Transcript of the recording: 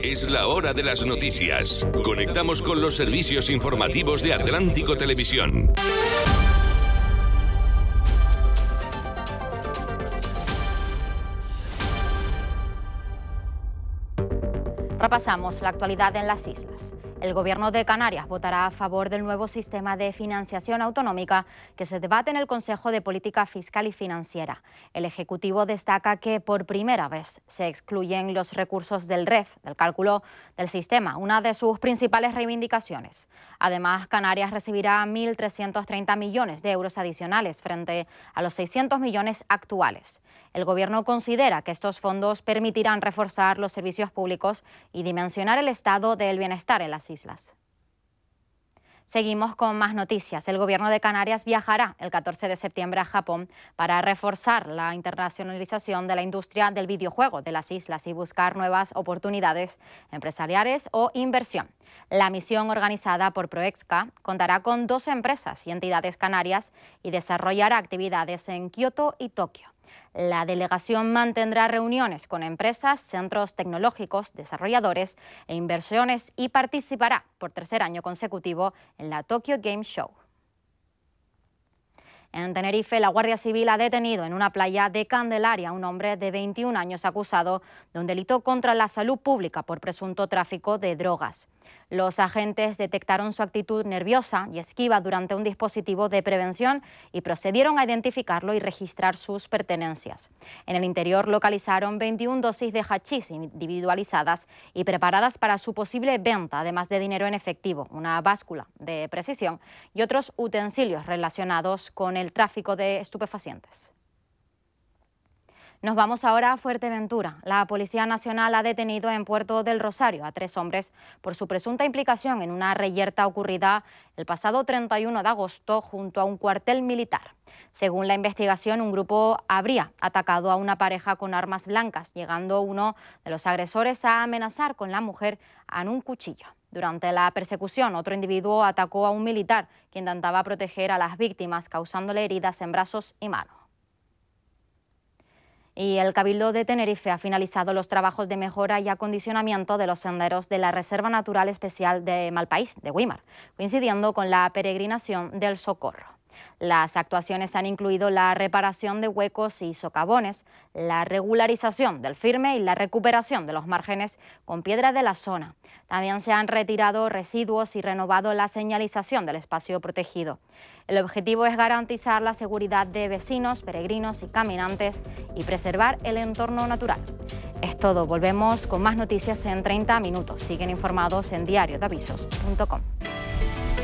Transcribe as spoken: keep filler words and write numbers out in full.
Es la hora de las noticias. Conectamos con los servicios informativos de Atlántico Televisión. Repasamos la actualidad en las islas. El Gobierno de Canarias votará a favor del nuevo sistema de financiación autonómica que se debate en el Consejo de Política Fiscal y Financiera. El Ejecutivo destaca que por primera vez se excluyen los recursos del R E F, del cálculo del sistema, una de sus principales reivindicaciones. Además, Canarias recibirá mil trescientos treinta millones de euros adicionales frente a los seiscientos millones actuales. El Gobierno considera que estos fondos permitirán reforzar los servicios públicos y dimensionar el estado del bienestar en las islas. Seguimos con más noticias. El Gobierno de Canarias viajará el catorce de septiembre a Japón para reforzar la internacionalización de la industria del videojuego de las islas y buscar nuevas oportunidades empresariales o inversión. La misión, organizada por Proexca, contará con doce empresas y entidades canarias y desarrollará actividades en Kioto y Tokio. La delegación mantendrá reuniones con empresas, centros tecnológicos, desarrolladores e inversiones y participará por tercer año consecutivo en la Tokyo Game Show. En Tenerife, la Guardia Civil ha detenido en una playa de Candelaria a un hombre de veintiún años acusado de un delito contra la salud pública por presunto tráfico de drogas. Los agentes detectaron su actitud nerviosa y esquiva durante un dispositivo de prevención y procedieron a identificarlo y registrar sus pertenencias. En el interior localizaron veintiuna dosis de hachís individualizadas y preparadas para su posible venta, además de dinero en efectivo, una báscula de precisión y otros utensilios relacionados con el tráfico de estupefacientes. Nos vamos ahora a Fuerteventura. La Policía Nacional ha detenido en Puerto del Rosario a tres hombres por su presunta implicación en una reyerta ocurrida el pasado treinta y uno de agosto junto a un cuartel militar. Según la investigación, un grupo habría atacado a una pareja con armas blancas, llegando uno de los agresores a amenazar con la mujer con un cuchillo. Durante la persecución, otro individuo atacó a un militar que intentaba proteger a las víctimas, causándole heridas en brazos y manos. Y el Cabildo de Tenerife ha finalizado los trabajos de mejora y acondicionamiento de los senderos de la Reserva Natural Especial de Malpaís, de Güímar, coincidiendo con la peregrinación del Socorro. Las actuaciones han incluido la reparación de huecos y socavones, la regularización del firme y la recuperación de los márgenes con piedra de la zona. También se han retirado residuos y renovado la señalización del espacio protegido. El objetivo es garantizar la seguridad de vecinos, peregrinos y caminantes y preservar el entorno natural. Es todo. Volvemos con más noticias en treinta minutos. Siguen informados en diario de avisos punto com.